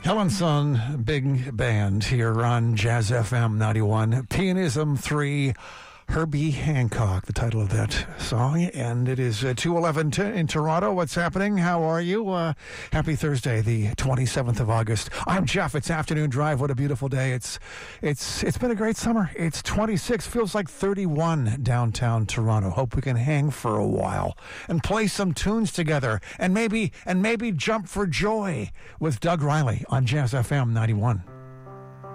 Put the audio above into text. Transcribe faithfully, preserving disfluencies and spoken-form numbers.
Helen Sun Big Band here on Jazz F M ninety-one. Pianism three, Herbie Hancock, the title of that song. And it is uh, two eleven t- in Toronto. What's happening? How are you? Uh, happy Thursday, the twenty-seventh of August. I'm Jeff. It's Afternoon Drive. What a beautiful day. It's it's It's been a great summer. It's twenty-six, feels like thirty-one downtown Toronto. Hope we can hang for a while and play some tunes together and maybe and maybe jump for joy with Doug Riley on Jazz F M ninety-one.